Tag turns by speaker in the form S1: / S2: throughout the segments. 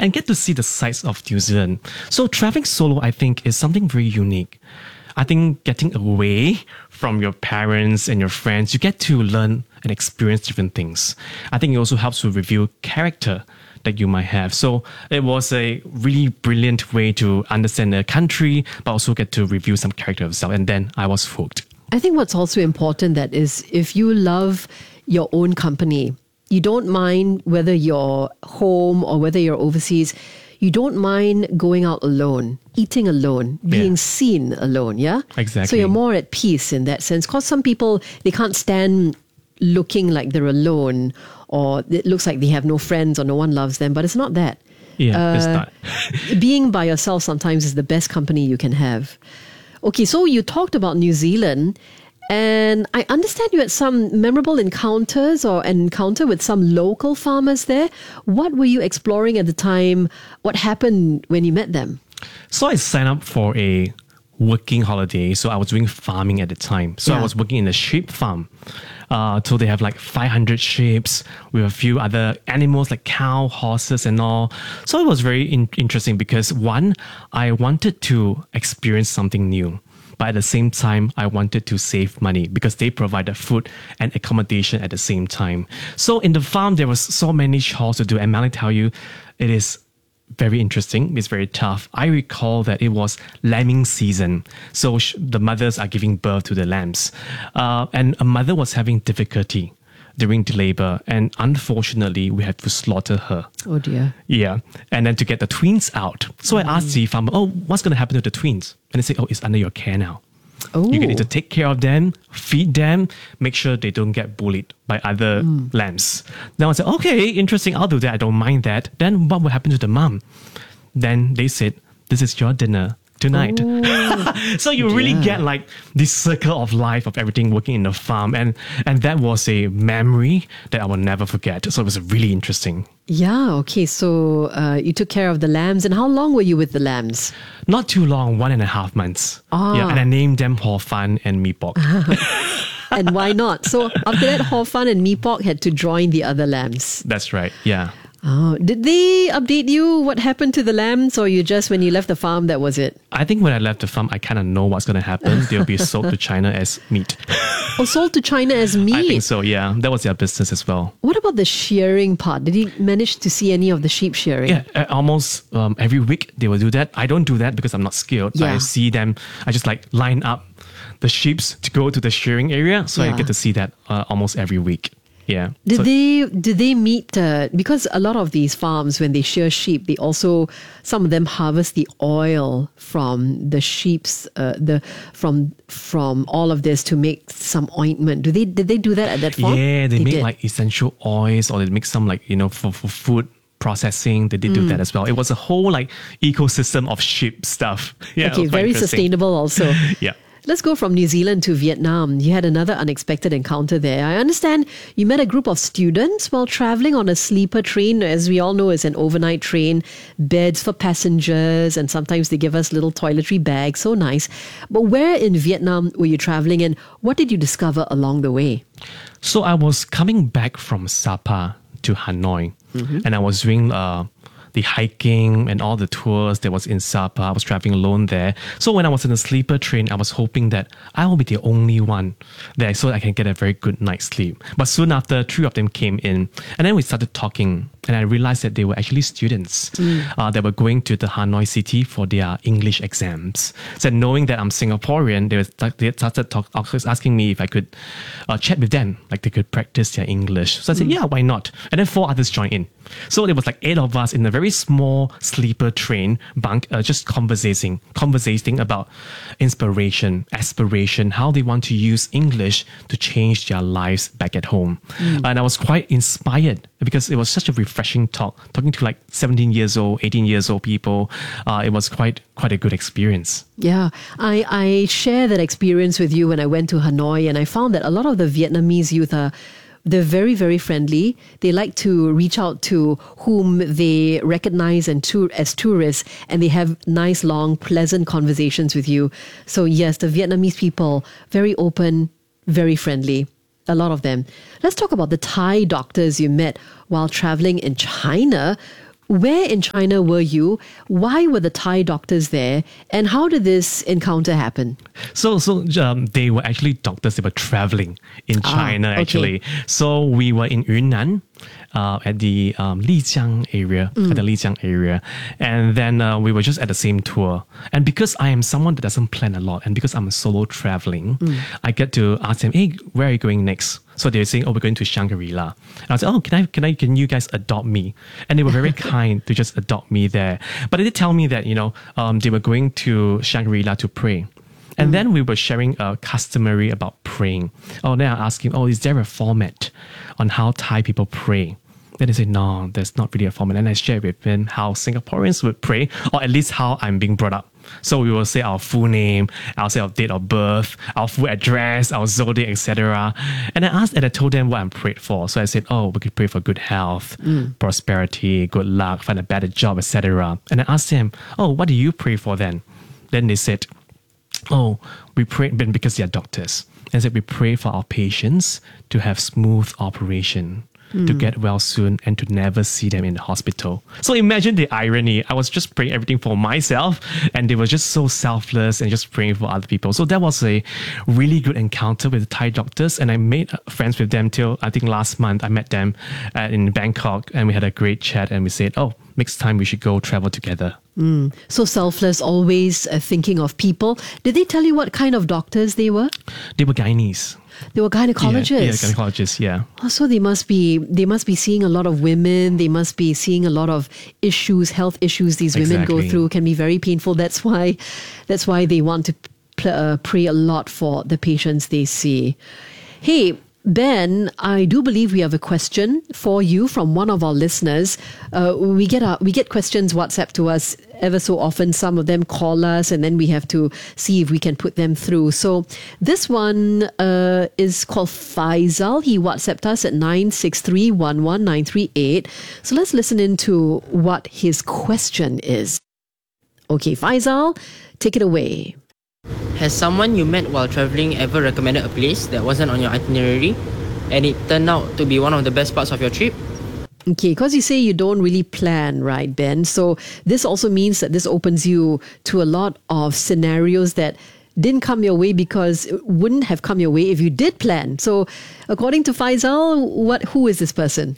S1: and get to see the sights of New Zealand. So traveling solo, I think, is something very unique. I think getting away from your parents and your friends, you get to learn and experience different things. I think it also helps to reveal character that you might have. So it was a really brilliant way to understand the country, but also get to review some character of yourself. And then I was hooked.
S2: I think what's also important that is if you love your own company, you don't mind whether you're home or whether you're overseas, you don't mind going out alone, eating alone, being seen alone, yeah?
S1: Exactly.
S2: So you're more at peace in that sense. Because some people, they can't stand looking like they're alone, or it looks like they have no friends or no one loves them, but it's not that.
S1: Yeah, it's not.
S2: Being by yourself sometimes is the best company you can have. Okay, so you talked about New Zealand, and I understand you had some memorable encounters or an encounter with some local farmers there. What were you exploring at the time? What happened when you met them?
S1: So I signed up for a working holiday. So I was doing farming at the time. So I was working in a sheep farm. So they have like 500 sheep with a few other animals like cow, horses and all. So it was very interesting because one, I wanted to experience something new. But at the same time, I wanted to save money because they provided food and accommodation at the same time. So in the farm, there was so many chores to do. And may I tell you, it is very interesting. It's very tough. I recall that it was lambing season. So the mothers are giving birth to the lambs. And a mother was having difficulty during the labor. And unfortunately, we had to slaughter her.
S2: Oh dear.
S1: Yeah. And then to get the twins out. So I asked the farmer, what's going to happen to the twins? And they say, it's under your care now.
S2: Oh.
S1: You need to take care of them, feed them, make sure they don't get bullied by other lambs. Then I said, okay, interesting, I'll do that. I don't mind that. Then what will happen to the mom? Then they said, this is your dinner tonight. So you really get like this circle of life of everything working in the farm. And that was a memory that I will never forget. So it was really interesting.
S2: Yeah, okay. So you took care of the lambs. And how long were you with the lambs?
S1: Not too long, 1.5 months. Yeah, and I named them Hor Fun and Mee Pok.
S2: And why not? So after that, Hor Fun and Mee Pok had to join the other lambs.
S1: That's right, yeah.
S2: Oh, did they update you what happened to the lambs, or you just, when you left the farm, that was it?
S1: I think when I left the farm, I kind of know what's going to happen. They'll be sold to China as meat.
S2: Oh, sold to China as meat?
S1: I think so, yeah. That was their business as well.
S2: What about the shearing part? Did you manage to see any of the sheep shearing?
S1: Yeah, almost every week they will do that. I don't do that because I'm not skilled.
S2: Yeah.
S1: I see them, I just like line up the sheep to go to the shearing area. So I get to see that almost every week. Yeah.
S2: Did they meet, because a lot of these farms, when they shear sheep, they also, some of them harvest the oil from the sheep's, from all of this to make some ointment. Did they do that at that farm?
S1: Yeah, they make like essential oils, or they make some like, for food processing. They did do that as well. It was a whole like ecosystem of sheep stuff. Yeah.
S2: Okay, very sustainable also.
S1: Yeah.
S2: Let's go from New Zealand to Vietnam. You had another unexpected encounter there. I understand you met a group of students while traveling on a sleeper train. As we all know, it's an overnight train, beds for passengers, and sometimes they give us little toiletry bags. So nice. But where in Vietnam were you traveling, and what did you discover along the way?
S1: So I was coming back from Sapa to Hanoi, and I was doing the hiking and all the tours that was in Sapa. I was traveling alone there. So when I was in the sleeper train, I was hoping that I will be the only one there so I can get a very good night's sleep. But soon after, 3 of them came in, and then we started talking, and I realized that they were actually students that were going to the Hanoi city for their English exams. So knowing that I'm Singaporean, they started asking me if I could chat with them, like they could practice their English. So I said, yeah, why not? And then 4 others joined in. So there was like 8 of us in a very small sleeper train bunk, just conversating about inspiration, aspiration, how they want to use English to change their lives back at home. And I was quite inspired because it was such a refreshing talking to like 17 years old, 18 years old people. It was quite a good experience.
S2: Yeah, I share that experience with you when I went to Hanoi, and I found that a lot of the Vietnamese youth they're very, very friendly. They like to reach out to whom they recognize as tourists, and they have nice, long, pleasant conversations with you. So yes, the Vietnamese people, very open, very friendly. A lot of them. Let's talk about the Thai doctors you met while traveling in China. where in China were you? Why were the Thai doctors there? And how did this encounter happen?
S1: So they were actually doctors. They were traveling in China,
S2: okay.
S1: actually. So we were in Yunnan. At the Lijiang area, and then we were just at the same tour. And because I am someone that doesn't plan a lot, and because I'm solo traveling, I get to ask them, "Hey, where are you going next?" So they were saying, "Oh, we're going to Shangri-La." And I was like, "Oh, can you guys adopt me?" And they were very kind to just adopt me there. But they did tell me that they were going to Shangri-La to pray. And then we were sharing a customary about praying. Oh, then I asked him, is there a format on how Thai people pray? Then they said, no, there's not really a format. And I shared with him how Singaporeans would pray, or at least how I'm being brought up. So we will say our full name, I'll say our date of birth, our full address, our zodiac, etc. And I told them what I'm prayed for. So I said, we could pray for good health, prosperity, good luck, find a better job, etc. And I asked them, what do you pray for then? Then they said, we pray because they are doctors. And said we pray for our patients to have smooth operation, to get well soon, and to never see them in the hospital. So imagine the irony. I was just praying everything for myself, and they were just so selfless and just praying for other people. So that was a really good encounter with the Thai doctors, and I made friends with them till I think last month. I met them in Bangkok, and we had a great chat, and we said, next time we should go travel together.
S2: So selfless, always thinking of people. Did they tell you what kind of doctors they were?
S1: They were gynaes.
S2: They were gynecologists.
S1: Yeah, gynecologists, yeah.
S2: So they must be seeing a lot of women. They must be seeing a lot of issues, health issues these women go through. Can be very painful. That's why they want to pray a lot for the patients they see. Hey, Ben, I do believe we have a question for you from one of our listeners. We get questions WhatsApp to us ever so often. Some of them call us, and then we have to see if we can put them through. So this one is called Faisal. He WhatsApped us at 963-11938. So let's listen into what his question is. Okay, Faisal, take it away.
S3: Has someone you met while traveling ever recommended a place that wasn't on your itinerary and it turned out to be one of the best parts of your trip?
S2: Okay, because you say you don't really plan, right, Ben? So this also means that this opens you to a lot of scenarios that didn't come your way because it wouldn't have come your way if you did plan. So according to Faisal, who is this person?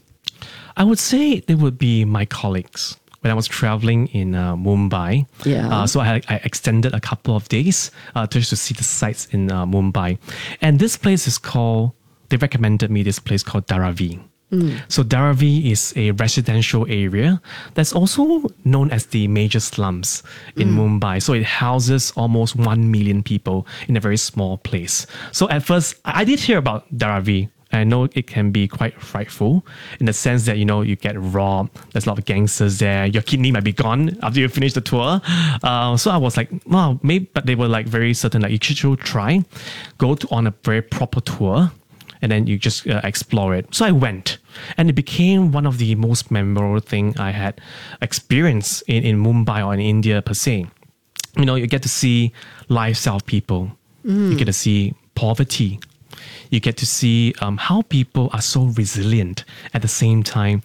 S1: I would say they would be my colleagues. When I was traveling in Mumbai, so I extended a couple of days just to see the sights in Mumbai. And this place they recommended me this place called Dharavi. So Dharavi is a residential area that's also known as the major slums in Mumbai. So it houses almost 1 million people in a very small place. So at first, I did hear about Dharavi. I know it can be quite frightful in the sense that, you get robbed. There's a lot of gangsters there. Your kidney might be gone after you finish the tour. So I was like, maybe, but they were like very certain, like you should try, go on a very proper tour and then you just explore it. So I went, and it became one of the most memorable thing I had experienced in Mumbai or in India per se. You get to see lifestyle people. You get to see poverty. You get to see how people are so resilient at the same time,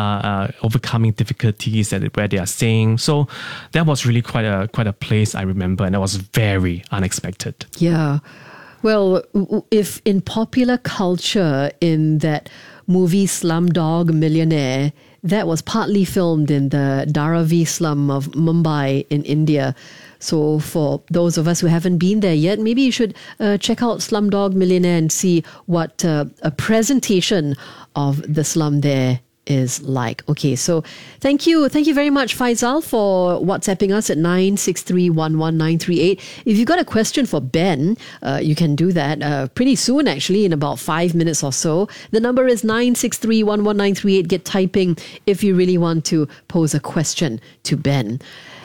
S1: overcoming difficulties where they are staying. So that was really quite a place I remember, and that was very unexpected.
S2: Yeah. Well, if in popular culture, in that movie Slumdog Millionaire, that was partly filmed in the Dharavi slum of Mumbai in India. So for those of us who haven't been there yet, maybe you should check out Slumdog Millionaire and see what a presentation of the slum there is like. Okay, so thank you very much, Faisal, for WhatsApping us at 963-11938. If you've got a question for Ben, you can do that pretty soon, actually, in about 5 minutes or so. The number is 963-11938. Get typing if you really want to pose a question to Ben.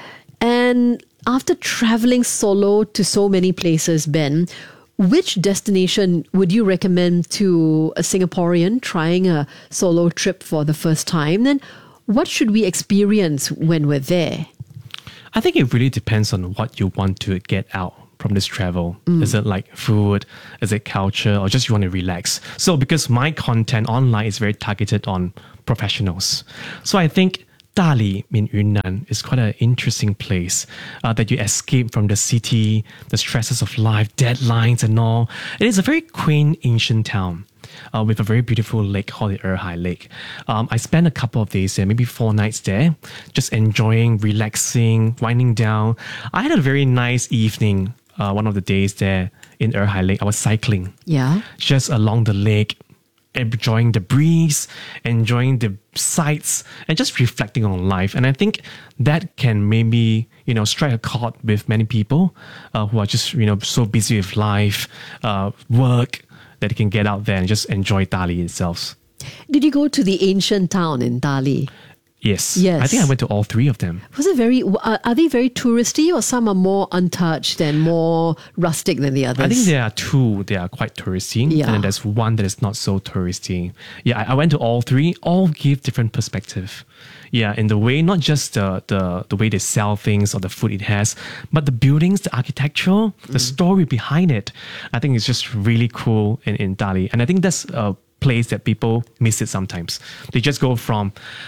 S2: And after traveling solo to so many places, Ben, which destination would you recommend to a Singaporean trying a solo trip for the first time? Then what should we experience when we're there?
S1: I think it really depends on what you want to get out from this travel. Is it like food? Is it culture? Or just you want to relax? So because my content online is very targeted on professionals. So I think Dali in Yunnan is quite an interesting place that you escape from the city, the stresses of life, deadlines and all. It is a very quaint, ancient town with a very beautiful lake called the Erhai Lake. I spent a couple of days there, maybe 4 nights there, just enjoying, relaxing, winding down. I had a very nice evening one of the days there in Erhai Lake. I was cycling just along the lake, enjoying the breeze, enjoying the sights, and just reflecting on life. And I think that can maybe, strike a chord with many people who are just, so busy with life, work, that they can get out there and just enjoy Dali itself.
S2: Did you go to the ancient town in Dali?
S1: Yes. I think I went to all 3 of them.
S2: Was it are they very touristy, or some are more untouched and more rustic than the others?
S1: I think there are 2 that are quite touristy, and then there's 1 that is not so touristy. Yeah, I went to all 3. All give different perspective. Yeah, in the way, not just the way they sell things or the food it has, but the buildings, the architecture, the story behind it. I think it's just really cool in Dali. And I think that's a place that people miss it sometimes. They just go from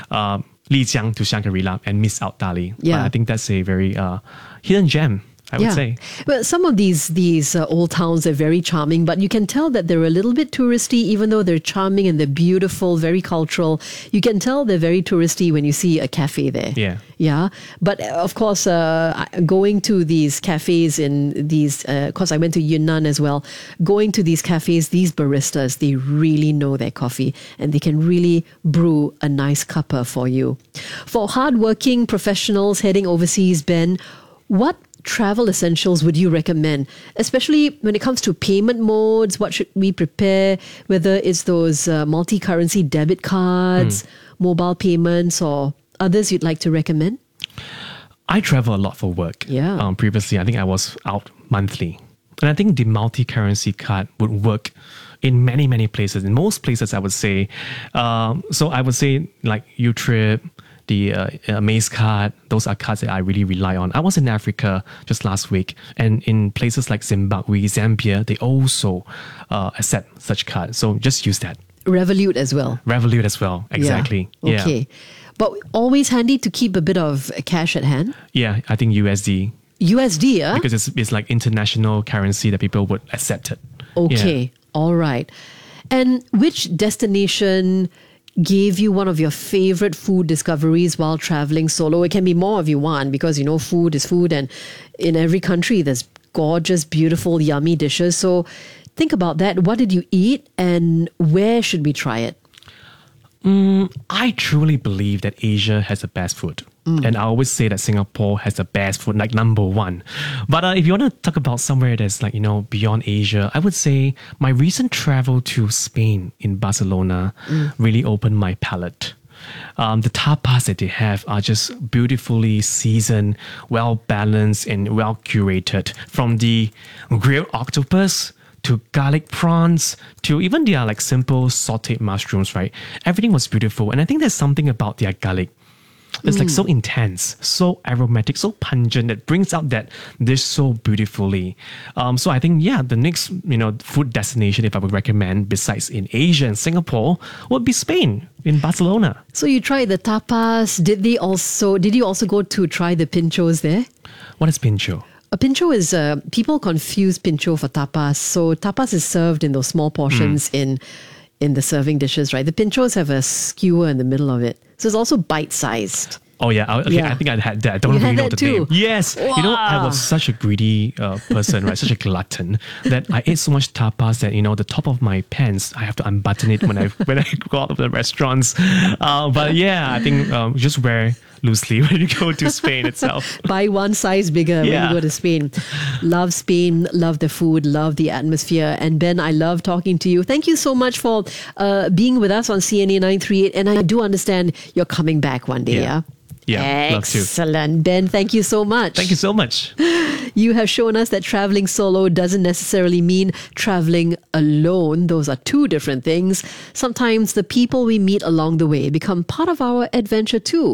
S1: Lijiang to Shangri-La and miss out Dali.
S2: Yeah.
S1: But I think that's a very hidden gem, I would say.
S2: Well, some of these old towns are very charming, but you can tell that they're a little bit touristy, even though they're charming and they're beautiful, very cultural. You can tell they're very touristy when you see a cafe there. Yeah. But of course, going to these cafes in these, of course, I went to Yunnan as well. Going to these cafes, these baristas, they really know their coffee and they can really brew a nice cuppa for you. For hardworking professionals heading overseas, Ben, what travel essentials would you recommend, especially when it comes to payment modes? What should we prepare, whether it's those multi-currency debit cards, mobile payments, or others you'd like to recommend?
S1: I travel a lot for work. Previously, I think I was out monthly. And I think the multi-currency card would work in many, many places. In most places, I would say. So I would say like UTrip, the Maze card, those are cards that I really rely on. I was in Africa just last week, and in places like Zimbabwe, Zambia, they also accept such cards. So just use that. Revolut as well, exactly.
S2: Yeah. Okay. But always handy to keep a bit of cash at hand?
S1: Yeah, I think USD.
S2: USD, yeah?
S1: Because it's like international currency that people would accept it.
S2: Okay, all right. And which destination gave you one of your favorite food discoveries while traveling solo? It can be more if you want, because food is food, and in every country there's gorgeous, beautiful, yummy dishes. So think about that. What did you eat and where should we try it?
S1: I truly believe that Asia has the best food. And I always say that Singapore has the best food, like number 1. But if you want to talk about somewhere that's like, beyond Asia, I would say my recent travel to Spain in Barcelona really opened my palate. The tapas that they have are just beautifully seasoned, well balanced and well curated. From the grilled octopus to garlic prawns, to even their like simple sauteed mushrooms, right? Everything was beautiful. And I think there's something about their garlic. It's like so intense, so aromatic, so pungent, that brings out that dish so beautifully. So I think, the next, food destination, if I would recommend, besides in Asia and Singapore, would be Spain, in Barcelona.
S2: So you tried the tapas. Did you also go to try the pinchos there?
S1: What is pincho?
S2: A pincho is, people confuse pincho for tapas. So tapas is served in those small portions in the serving dishes, right? The pinchos have a skewer in the middle of it. So it's also bite-sized.
S1: Oh yeah, okay. Yeah. I think I had that. I don't really know the name. Yes,
S2: wow.
S1: I was such a greedy person, right? Such a glutton that I ate so much tapas that the top of my pants I have to unbutton it when I go out of the restaurants. But yeah, I think just wear loosely when you go to Spain itself.
S2: Buy one size bigger when you go to Spain. Love Spain, love the food, love the atmosphere. And Ben, I love talking to you. Thank you so much for being with us on CNA 938. And I do understand you're coming back one day, yeah?
S1: Yeah, love to.
S2: Excellent. Ben, thank you so much.
S1: Thank you so much.
S2: You have shown us that traveling solo doesn't necessarily mean traveling alone. Those are 2 different things. Sometimes the people we meet along the way become part of our adventure too.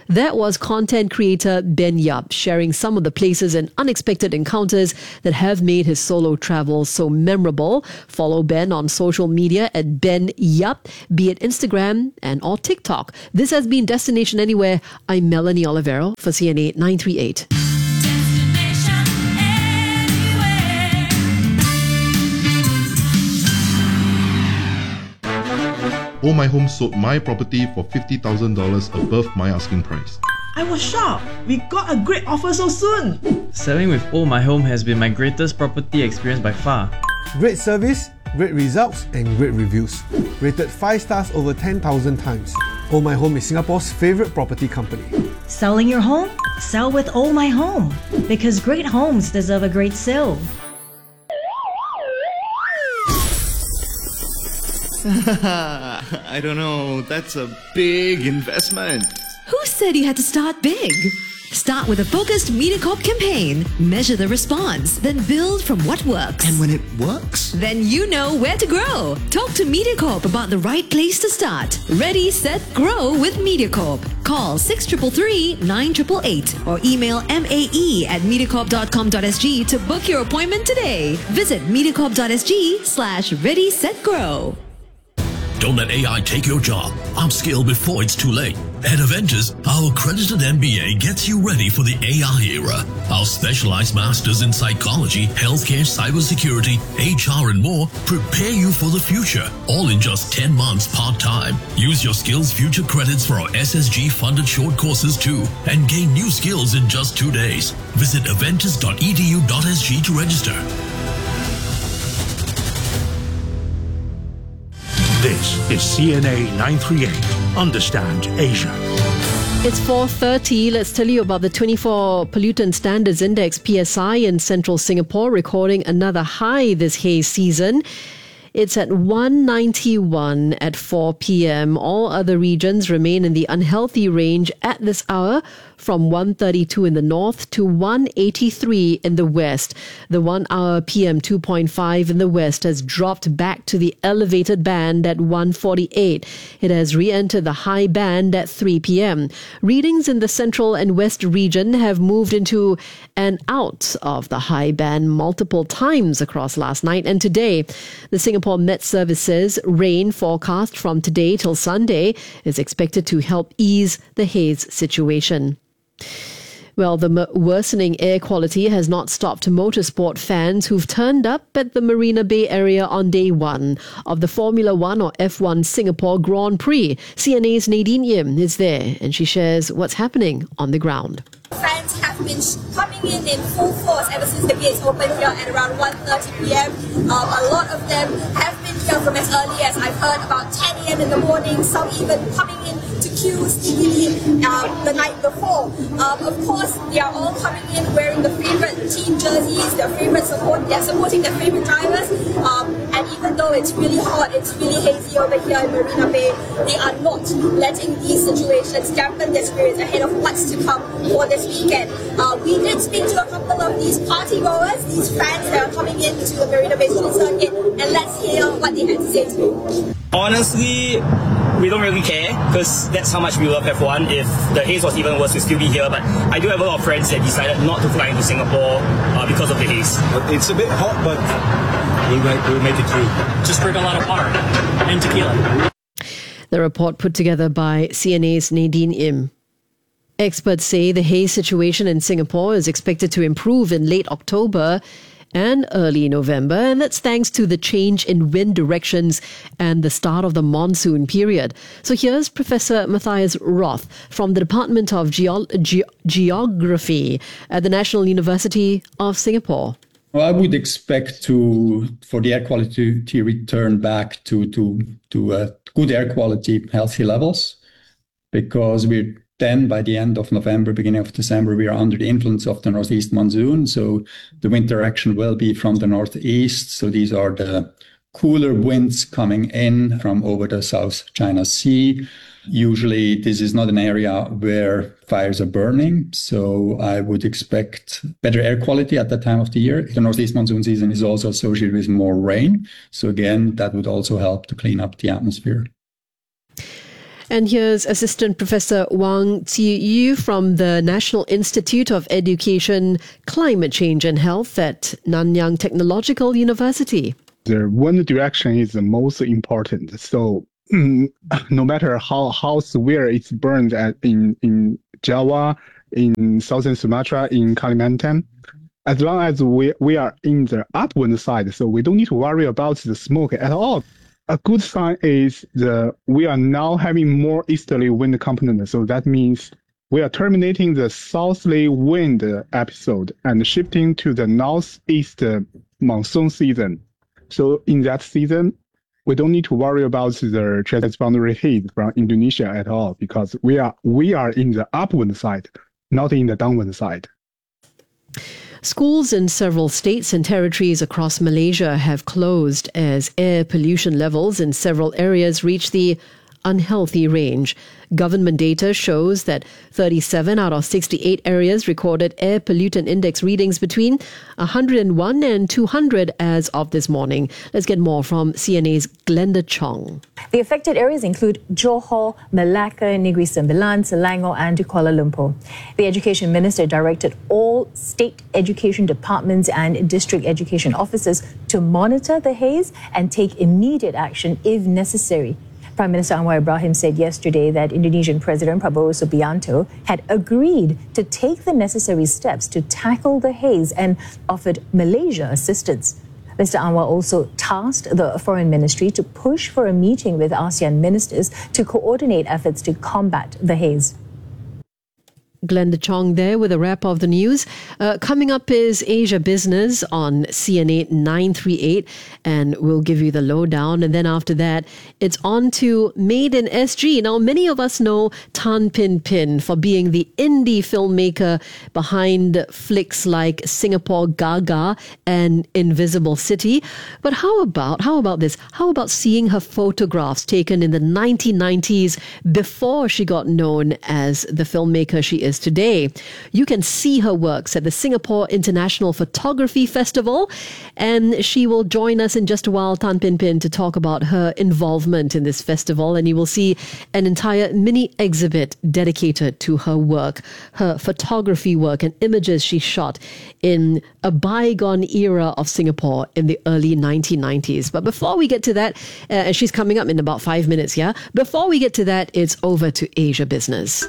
S2: That was content creator Ben Yap sharing some of the places and unexpected encounters that have made his solo travels so memorable. Follow Ben on social media at Ben Yap, be it Instagram and or TikTok. This has been Destination Anywhere. I'm Melanie Olivero for CNA 938.
S4: Oh My Home sold my property for $50,000 above my asking price.
S5: I was shocked. We got a great offer so soon.
S6: Selling with Oh My Home has been my greatest property experience by far.
S7: Great service, great results and great reviews. Rated 5 stars over 10,000 times. Oh My Home is Singapore's favourite property company.
S8: Selling your home? Sell with Oh My Home. Because great homes deserve a great sale.
S9: I don't know, that's a big investment.
S10: Who said you had to start big? Start with a focused MediaCorp campaign. Measure the response, then build from what works.
S9: And when it works?
S10: Then you know where to grow. Talk to MediaCorp about the right place to start. Ready, set, grow with MediaCorp. Call 6333 9888 or email mae@mediacorp.com.sg to book your appointment today. Visit mediacorp.sg/ready, set, grow.
S11: Don't let AI take your job. Upskill before it's too late. At Aventus, our accredited MBA gets you ready for the AI era. Our specialized masters in psychology, healthcare, cybersecurity, HR and more prepare you for the future. All in just 10 months part-time. Use your Skills Future credits for our SSG funded short courses too and gain new skills in just 2 days. Visit aventus.edu.sg to register.
S12: This is CNA 938. Understand Asia.
S2: It's 4:30. Let's tell you about the 24 Pollutant Standards Index PSI in central Singapore, recording another high this haze season. It's at 191 at 4 p.m. All other regions remain in the unhealthy range at this hour, from 132 in the north to 183 in the west. The 1 hour PM 2.5 in the west has dropped back to the elevated band at 148. It has re-entered the high band at 3 p.m. Readings in the central and west region have moved into and out of the high band multiple times across last night and today. The Singapore Met Service says rain forecast from today till Sunday is expected to help ease the haze situation. Well, the worsening air quality has not stopped motorsport fans who've turned up at the Marina Bay area on day one of the Formula One or F1 Singapore Grand Prix. CNA's Nadine Yim is there and she shares what's happening on the ground.
S13: Fans have been coming in full force ever since the gates opened here at around 1:30 p.m. A lot of them have been here from as early as I've heard about 10 a.m. in the morning, some even coming in to queues the night before. Of course, they are all coming in wearing the favourite team jerseys, they're supporting their favourite drivers, and even though it's really hot, it's really hazy over here in Marina Bay, they are not letting these situations dampen their spirits ahead of what's to come for this weekend. We did speak to a couple of these party goers, these fans that are coming in to the Marina Bay Street Circuit, and let's hear what they had to say to me.
S14: Honestly, we don't really care because that's how much we love F1. If the haze was even worse, we'd still be here. But I do have a lot of friends that decided not to fly into Singapore because of the haze.
S15: It's a bit hot, but we'll make it through.
S16: Just drink a lot of water and tequila.
S2: The report put together by CNA's Nadine Im. Experts say the haze situation in Singapore is expected to improve in late October and early November, and that's thanks to the change in wind directions and the start of the monsoon period. So here's Professor Matthias Roth from the Department of Geography at the National University of Singapore.
S17: Well, I would expect for the air quality to return back to good air quality, healthy levels, because then by the end of November, beginning of December, we are under the influence of the northeast monsoon. So the wind direction will be from the northeast. So these are the cooler winds coming in from over the South China Sea. Usually this is not an area where fires are burning. So I would expect better air quality at that time of the year. The northeast monsoon season is also associated with more rain. So again, that would also help to clean up the atmosphere.
S2: And here's Assistant Professor Wang Qiyu from the National Institute of Education, Climate Change and Health at Nanyang Technological University.
S18: The wind direction is the most important. So no matter how severe it's burned in Java, in southern Sumatra, in Kalimantan, as long as we are in the upwind side, so we don't need to worry about the smoke at all. A good sign is we are now having more easterly wind component. So that means we are terminating the southerly wind episode and shifting to the northeast monsoon season. So in that season, we don't need to worry about the transboundary heat from Indonesia at all, because we are in the upwind side, not in the downwind side.
S2: Schools in several states and territories across Malaysia have closed as air pollution levels in several areas reach the unhealthy range. Government data shows that 37 out of 68 areas recorded air pollutant index readings between 101 and 200 as of this morning. Let's get more from CNA's Glenda Chong.
S19: The affected areas include Johor, Malacca, Negeri Sembilan, Selangor and Kuala Lumpur. The Education Minister directed all state education departments and district education officers to monitor the haze and take immediate action if necessary. Prime Minister Anwar Ibrahim said yesterday that Indonesian President Prabowo Subianto had agreed to take the necessary steps to tackle the haze and offered Malaysia assistance. Mr. Anwar also tasked the Foreign Ministry to push for a meeting with ASEAN ministers to coordinate efforts to combat the haze.
S2: Glenda Chong there with a wrap of the news. Coming up is Asia Business on CNA 938, and we'll give you the lowdown. And then after that, it's on to Made in SG. Now, many of us know Tan Pin Pin for being the indie filmmaker behind flicks like Singapore Gaga and Invisible City. But how about this? How about seeing her photographs taken in the 1990s before she got known as the filmmaker she is today? You can see her works at the Singapore International Photography Festival, and she will join us in just a while, Tan Pin Pin, to talk about her involvement in this festival. And you will see an entire mini exhibit dedicated to her work, her photography work and images she shot in a bygone era of Singapore in the early 1990s. But before we get to that, she's coming up in about 5 minutes, yeah? Before we get to that, it's over to Asia Business.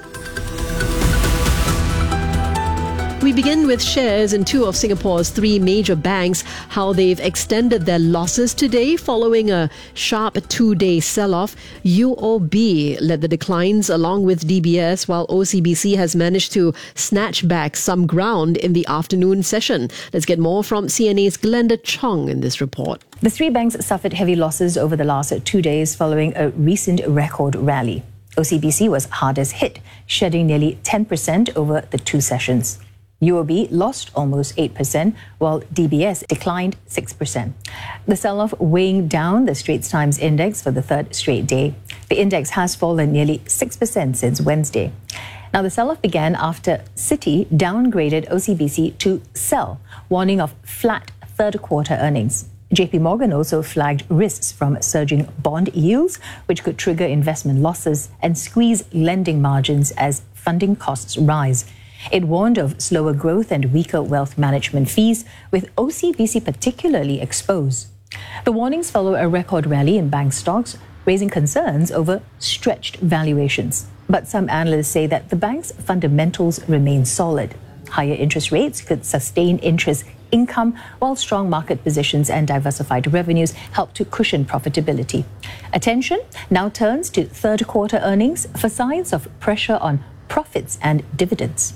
S2: We begin with shares in two of Singapore's three major banks, how they've extended their losses today following a sharp 2-day sell-off. UOB led the declines along with DBS, while OCBC has managed to snatch back some ground in the afternoon session. Let's get more from CNA's Glenda Chong in this report.
S19: The three banks suffered heavy losses over the last 2 days following a recent record rally. OCBC was hardest hit, shedding nearly 10% over the two sessions. UOB lost almost 8%, while DBS declined 6%. The sell-off weighing down the Straits Times Index for the third straight day. The index has fallen nearly 6% since Wednesday. Now, the sell-off began after Citi downgraded OCBC to sell, warning of flat third-quarter earnings. JP Morgan also flagged risks from surging bond yields, which could trigger investment losses and squeeze lending margins as funding costs rise. It warned of slower growth and weaker wealth management fees, with OCBC particularly exposed. The warnings follow a record rally in bank stocks, raising concerns over stretched valuations. But some analysts say that the bank's fundamentals remain solid. Higher interest rates could sustain interest income, while strong market positions and diversified revenues help to cushion profitability. Attention now turns to third-quarter earnings for signs of pressure on profits and dividends.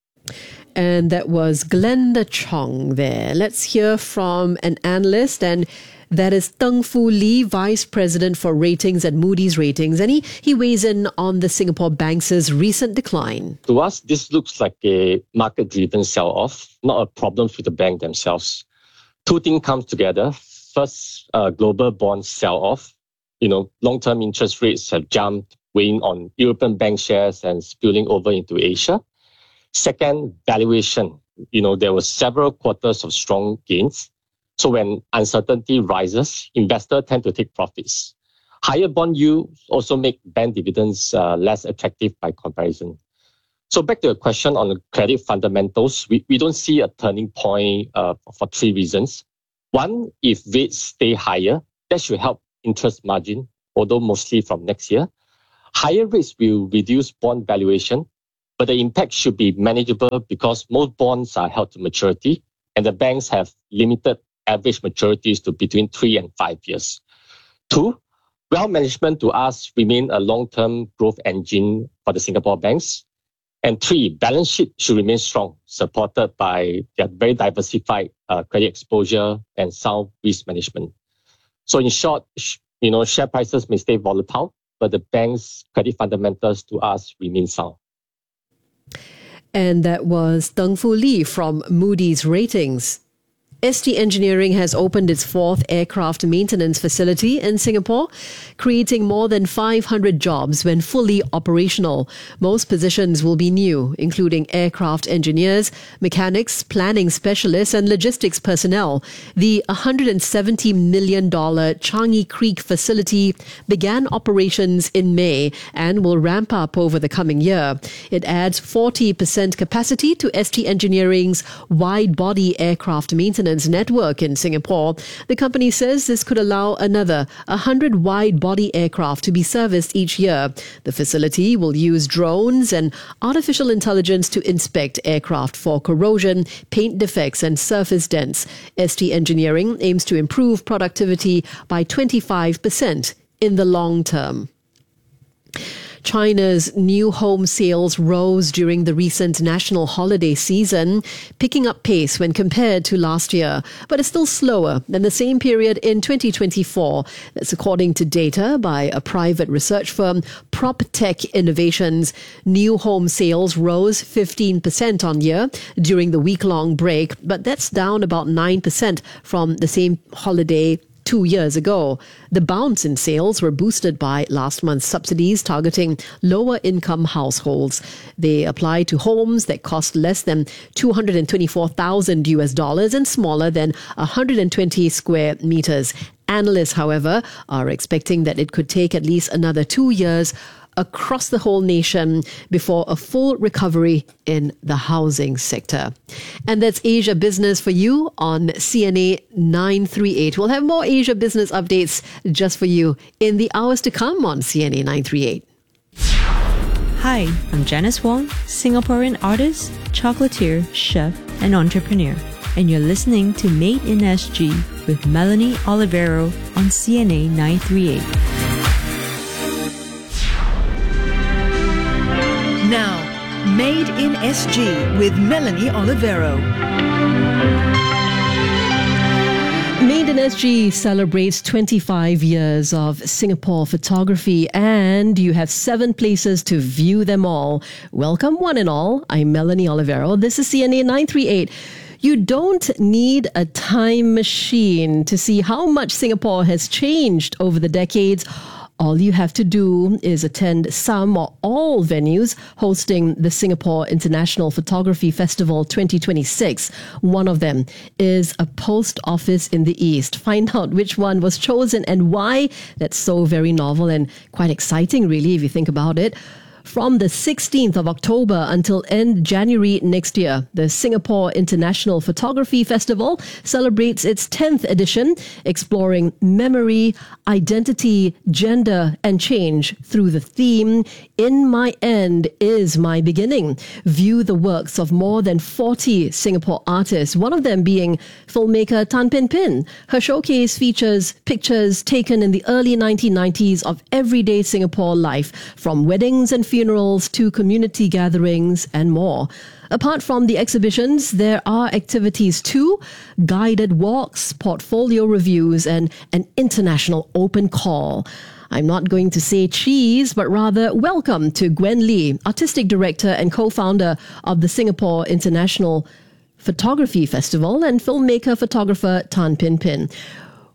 S2: And that was Glenda Chong there. Let's hear from an analyst, and that is Teng Fu Lee, Vice President for Ratings at Moody's Ratings. And he weighs in on the Singapore Banks' recent decline.
S20: To us, this looks like a market-driven sell-off, not a problem with the bank themselves. Two things come together. First, global bond sell-off. Long-term interest rates have jumped, weighing on European bank shares and spilling over into Asia. Second, valuation. There were several quarters of strong gains. So when uncertainty rises, investors tend to take profits. Higher bond yields also make bank dividends less attractive by comparison. So back to your question on the credit fundamentals, we don't see a turning point for three reasons. One, if rates stay higher, that should help interest margin, although mostly from next year. Higher rates will reduce bond valuation, but the impact should be manageable because most bonds are held to maturity and the banks have limited average maturities to between 3 and 5 years. Two, wealth management to us remain a long-term growth engine for the Singapore banks. And three, balance sheet should remain strong, supported by their very diversified credit exposure and sound risk management. So in short, share prices may stay volatile, but the bank's credit fundamentals to us remain sound.
S2: And that was Deng Fu Lee from Moody's Ratings. ST Engineering has opened its fourth aircraft maintenance facility in Singapore, creating more than 500 jobs when fully operational. Most positions will be new, including aircraft engineers, mechanics, planning specialists, and logistics personnel. The $170 million Changi Creek facility began operations in May and will ramp up over the coming year. It adds 40% capacity to ST Engineering's wide-body aircraft maintenance network in Singapore. The company says this could allow another 100 wide-body aircraft to be serviced each year. The facility will use drones and artificial intelligence to inspect aircraft for corrosion, paint defects, and surface dents. ST Engineering aims to improve productivity by 25% in the long term. China's new home sales rose during the recent national holiday season, picking up pace when compared to last year, but is still slower than the same period in 2024. That's according to data by a private research firm, PropTech Innovations. New home sales rose 15% on year during the week-long break, but that's down about 9% from the same holiday 2 years ago. The bounce in sales were boosted by last month's subsidies targeting lower income households. They apply to homes that cost less than $224,000 and smaller than 120 square meters. Analysts, however, are expecting that it could take at least another 2 years across the whole nation before a full recovery in the housing sector. And that's Asia Business for you on CNA 938. We'll have more Asia Business updates just for you in the hours to come on CNA 938.
S21: Hi, I'm Janice Wong, Singaporean artist, chocolatier, chef, and entrepreneur. And you're listening to Made in SG with Melanie Olivero on CNA 938.
S10: Now, Made in SG with Melanie Olivero.
S2: Made in SG celebrates 25 years of Singapore photography, and you have 7 places to view them all. Welcome, one and all. I'm Melanie Olivero. This is CNA 938. You don't need a time machine to see how much Singapore has changed over the decades. All you have to do is attend some or all venues hosting the Singapore International Photography Festival 2026. One of them is a post office in the East. Find out which one was chosen and why. That's so very novel and quite exciting, really, if you think about it. From the 16th of October until end January next year, the Singapore International Photography Festival celebrates its 10th edition, exploring memory, identity, gender, and change through the theme, In My End is My Beginning. View the works of more than 40 Singapore artists, one of them being filmmaker Tan Pin Pin. Her showcase features pictures taken in the early 1990s of everyday Singapore life, from weddings and funerals to community gatherings and more. Apart from the exhibitions, there are activities too: guided walks, portfolio reviews, and an international open call. I'm not going to say cheese, but rather welcome to Gwen Lee, Artistic Director and co-founder of the Singapore International Photography Festival, and filmmaker-photographer Tan Pin Pin.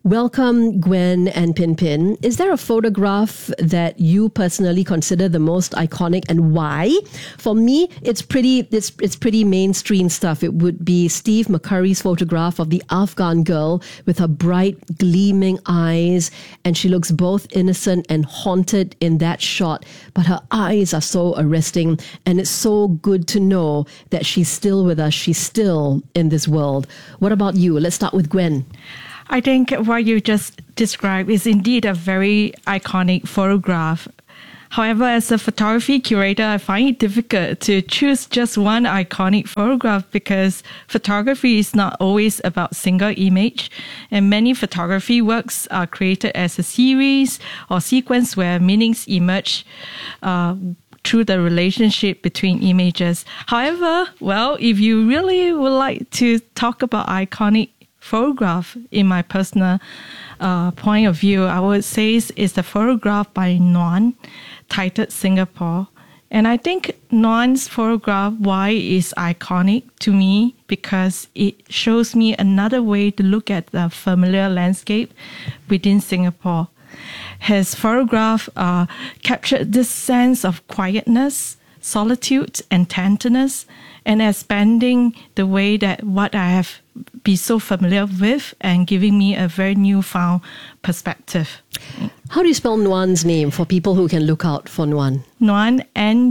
S2: Welcome, Gwen and Pin Pin. Is there a photograph that you personally consider the most iconic, and why? For me, it's pretty mainstream stuff. It would be Steve McCurry's photograph of the Afghan girl with her bright, gleaming eyes, and she looks both innocent and haunted in that shot. But her eyes are so arresting, and it's so good to know that she's still with us. She's still in this world. What about you? Let's start with Gwen.
S3: I think what you just described is indeed a very iconic photograph. However, as a photography curator, I find it difficult to choose just one iconic photograph because photography is not always about single image, and many photography works are created as a series or sequence where meanings emerge through the relationship between images. However, well, if you really would like to talk about iconic photograph, in my personal point of view, I would say is the photograph by Nguyen titled Singapore. And I think Nguyen's photograph, why is iconic to me, because it shows me another way to look at the familiar landscape within Singapore. His photograph captured this sense of quietness, solitude, and tenderness, and expanding the way that what I have been so familiar with and giving me a very newfound perspective.
S2: How do you spell Nguyen's name for people who can look out for Nguyen?
S3: Nguyen,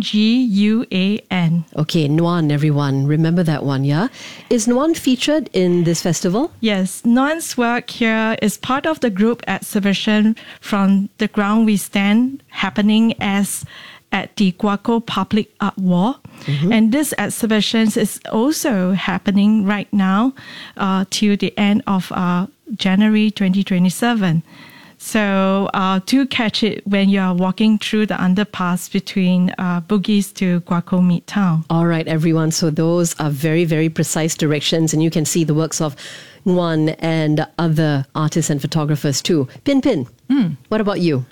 S3: Nguan.
S2: Okay, Nguyen, everyone. Remember that one, yeah? Is Nguyen featured in this festival?
S3: Yes, Nguyen's work here is part of the group exhibition From the Ground We Stand, happening at the Guaco Public Art Wall. Mm-hmm. And this exhibition is also happening right now till the end of January 2027. So do catch it when you are walking through the underpass between Bugis to Guaco Midtown.
S2: All right, everyone. So those are very, very precise directions, and you can see the works of Nguyen and other artists and photographers too. Pin Pin, what about you?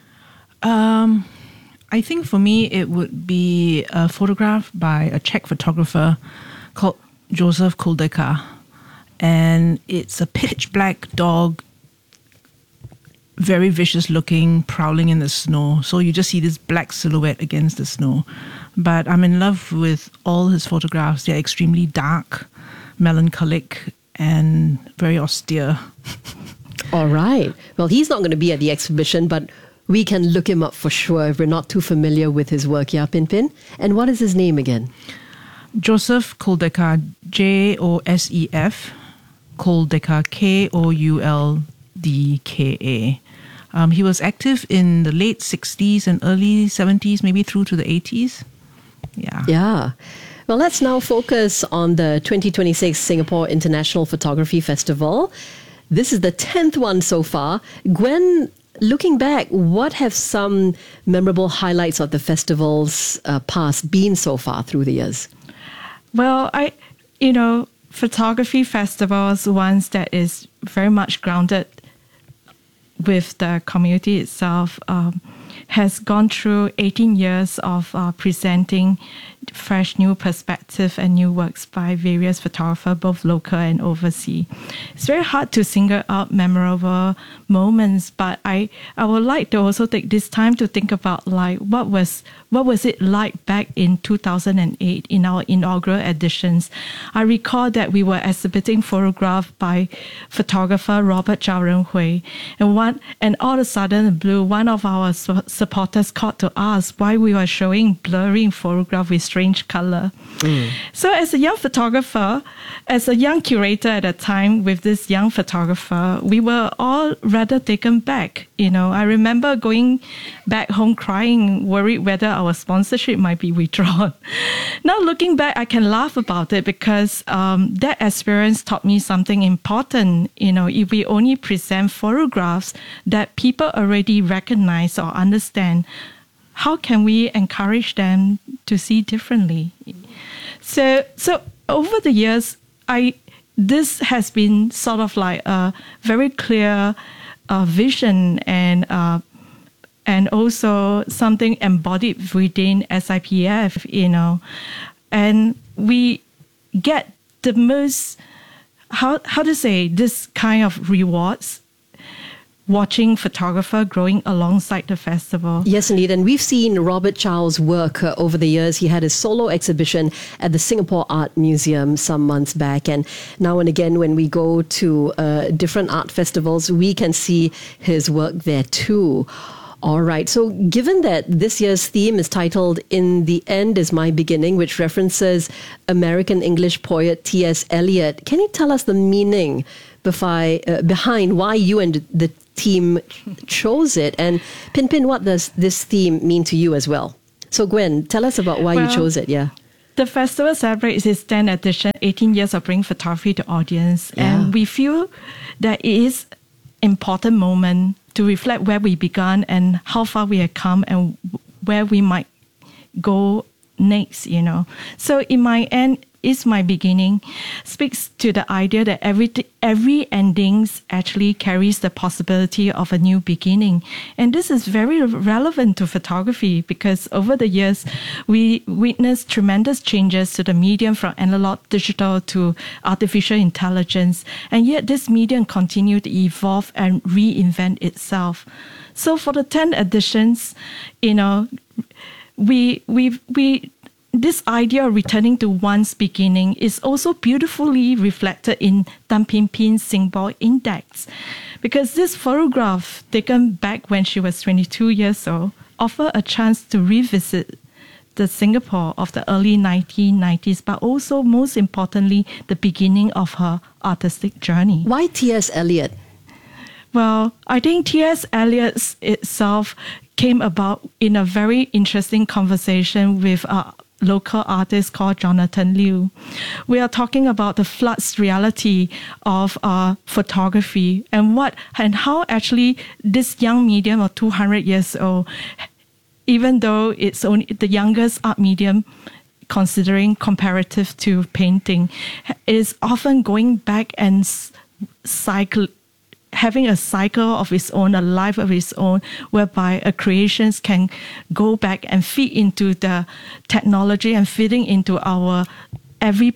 S22: I think for me, it would be a photograph by a Czech photographer called Josef Kuldeka. And it's a pitch black dog, very vicious looking, prowling in the snow. So you just see this black silhouette against the snow. But I'm in love with all his photographs. They're extremely dark, melancholic, and very austere.
S2: All right. Well, he's not going to be at the exhibition, but we can look him up for sure if we're not too familiar with his work, yeah, Pin Pin? And what is his name again?
S22: Josef Kuldeka, Josef Kuldeka, Kouldka. He was active in the late 60s and early 70s, maybe through to the 80s. Yeah.
S2: Yeah. Well, let's now focus on the 2026 Singapore International Photography Festival. This is the 10th one so far. Gwen, looking back, what have some memorable highlights of the festival's past been so far through the years?
S3: Well, photography festivals, ones that is very much grounded with the community itself, has gone through 18 years of presenting fresh new perspective and new works by various photographers, both local and overseas. It's very hard to single out memorable moments, but I would like to also take this time to think about like what was it like back in 2008 in our inaugural editions. I recall that we were exhibiting photograph by photographer Robert Zhao Renhui, and all of a sudden, blue, one of our supporters called to us why we were showing blurring photograph with strange color. So as a young photographer, as a young curator at the time with this young photographer, we were all rather taken back. I remember going back home crying, worried whether our sponsorship might be withdrawn. Now looking back, I can laugh about it because that experience taught me something important. If we only present photographs that people already recognize or understand, how can we encourage them to see differently? So over the years, this has been sort of like a very clear vision and also something embodied within SIPF, and we get the most, how to say, this kind of rewards watching photographer growing alongside the festival.
S2: Yes, indeed. And we've seen Robert Chow's work over the years. He had his solo exhibition at the Singapore Art Museum some months back. And now and again, when we go to different art festivals, we can see his work there too. All right. So given that this year's theme is titled In the End is My Beginning, which references American English poet T.S. Eliot, can you tell us the meaning behind why you and the team chose it? And Pin, what does this theme mean to you as well? So Gwen, tell us about why you chose it. Yeah.
S3: The festival celebrates its 10th edition, 18 years of bringing photography to audience. Yeah. And we feel that it is an important moment to reflect where we began and how far we have come and where we might go next, So In My End is My Beginning speaks to the idea that every endings actually carries the possibility of a new beginning. And this is very relevant to photography because over the years, we witnessed tremendous changes to the medium from analog digital to artificial intelligence. And yet this medium continued to evolve and reinvent itself. So for the 10 editions, this idea of returning to one's beginning is also beautifully reflected in Tan Pin Pin's Singapore Index. Because this photograph, taken back when she was 22 years old, offered a chance to revisit the Singapore of the early 1990s, but also, most importantly, the beginning of her artistic journey.
S2: Why T.S. Eliot?
S3: Well, I think T.S. Eliot itself came about in a very interesting conversation with a local artist called Jonathan Liu. We are talking about the flux reality of photography and how actually this young medium of 200 years old, even though it's only the youngest art medium considering comparative to painting, is often going back and having a cycle of its own, a life of its own, whereby a creations can go back and feed into the technology and fitting into our every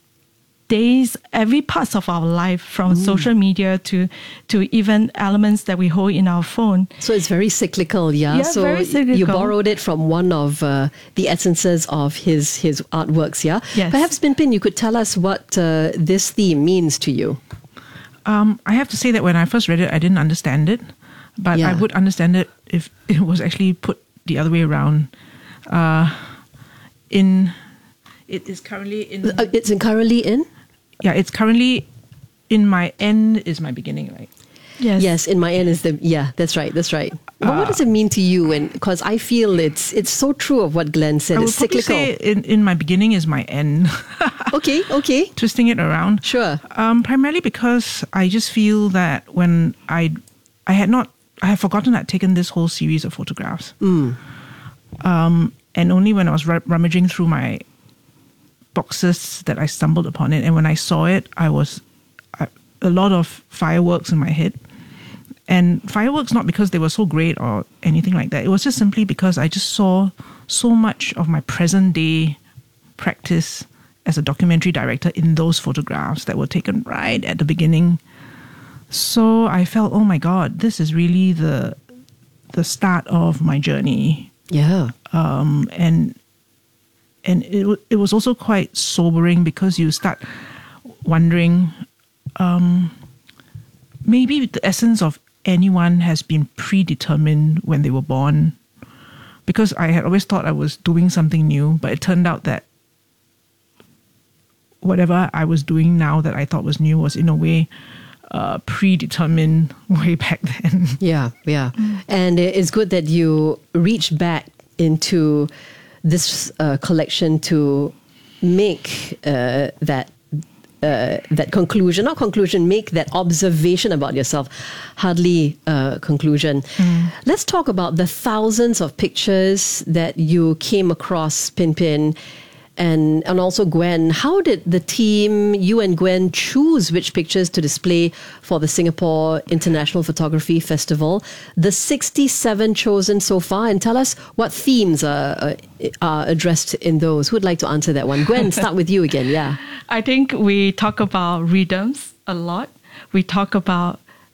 S3: parts of our life, from social media to even elements that we hold in our phone.
S2: So it's very cyclical, yeah? So
S3: very cyclical.
S2: You borrowed it from one of the essences of his artworks, yeah?
S3: Yes.
S2: Perhaps Pin, you could tell us what this theme means to you.
S22: I have to say that when I first read it, I didn't understand it, but I would understand it if it was actually put the other way around. It is currently in.
S2: It's currently in.
S22: Yeah, it's currently in my end is my beginning, right?
S3: Yes.
S2: Yes, in my end is the. Yeah, that's right. That's right. But what does it mean to you? And because I feel it's so true of what Glenn said.
S22: I
S2: it's
S22: would
S2: cyclical.
S22: Say in my beginning is my end.
S2: Okay.
S22: Twisting it around.
S2: Sure.
S22: Primarily because I just feel that when I had forgotten I'd taken this whole series of photographs. And only when I was rummaging through my boxes that I stumbled upon it. And when I saw it, I was a lot of fireworks in my head. And fireworks not because they were so great or anything like that. It was just simply because I just saw so much of my present day practice as a documentary director in those photographs that were taken right at the beginning. So I felt, oh my God, this is really the start of my journey.
S2: Yeah.
S22: And it was also quite sobering because you start wondering, maybe the essence of anyone has been predetermined when they were born, because I had always thought I was doing something new, but it turned out that whatever I was doing now that I thought was new was in a way predetermined way back then.
S2: Yeah. And it's good that you reached back into this collection to make that conclusion, make that observation about yourself, hardly conclusion. Let's talk about the thousands of pictures that you came across, Pin, and also Gwen. How did the team, you and Gwen, choose which pictures to display for the Singapore International Photography Festival? The 67 chosen so far, and tell us what themes are addressed in those. Who would like to answer that one? Gwen, start with you again. Yeah.
S3: I think we talk about rhythms a lot. We talk about